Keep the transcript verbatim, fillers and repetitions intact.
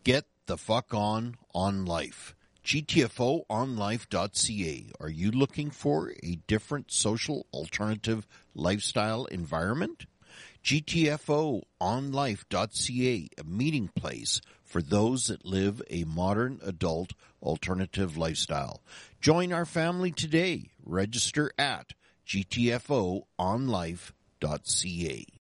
Get the fuck on on life. G T F O on life dot C A. Are you looking for a different social alternative lifestyle environment? G T F O on life dot C A, a meeting place for those that live a modern adult alternative lifestyle. Join our family today. Register at G T F O on life dot C A.